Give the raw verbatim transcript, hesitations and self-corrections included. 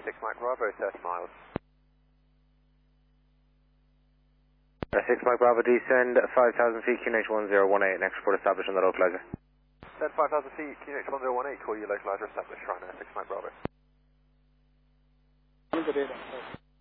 six Mike Bravo, thirty miles. six Mike Bravo, descend five thousand feet, Q N H one zero one eight, next report established on the localizer. Descend five thousand feet, Q N H one zero one eight, call you localizer established, Ryanair six Mike Bravo. The data.